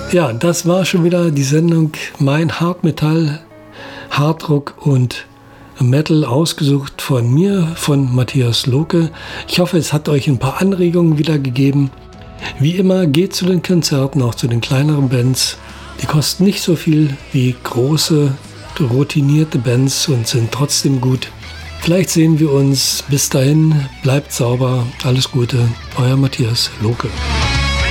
Ja, das war schon wieder die Sendung Mein Hardmetall, Hardrock und Metal, ausgesucht von mir, von Matthias Lohke. Ich hoffe, es hat euch ein paar Anregungen wieder gegeben. Wie immer, geht zu den Konzerten, auch zu den kleineren Bands. Die kosten nicht so viel wie große, routinierte Bands und sind trotzdem gut. Vielleicht sehen wir uns. Bis dahin, bleibt sauber, alles Gute, euer Matthias Lohke.